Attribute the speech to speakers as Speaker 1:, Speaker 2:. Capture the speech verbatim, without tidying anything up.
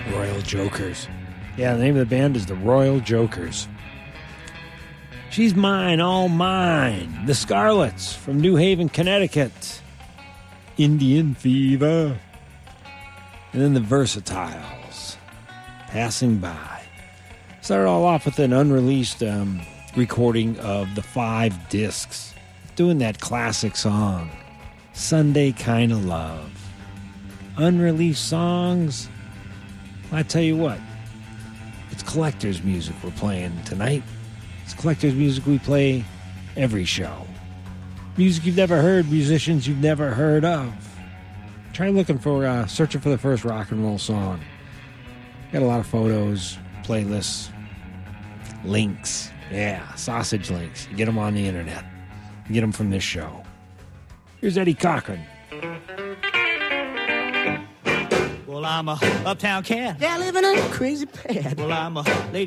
Speaker 1: Royal Jokers. Yeah, the name of the band is the Royal Jokers. She's Mine, All Mine. The Scarlets from New Haven, Connecticut. Indian Fever. And then the Versatiles. Passing By. Started all off with an unreleased um, recording of the Five Discs. Doing that classic song, Sunday Kinda Love. Unreleased songs. I tell you what, it's collector's music we're playing tonight. It's collector's music we play every show. Music you've never heard, musicians you've never heard of. Try looking for, uh, searching for the first rock and roll song. Got a lot of photos, playlists, links. Yeah, sausage links. You get them on the internet. You get them from this show. Here's Eddie Cochran.
Speaker 2: Well, I'm a uptown cat.
Speaker 3: Yeah, living in a crazy pad.
Speaker 2: Well, I'm a lady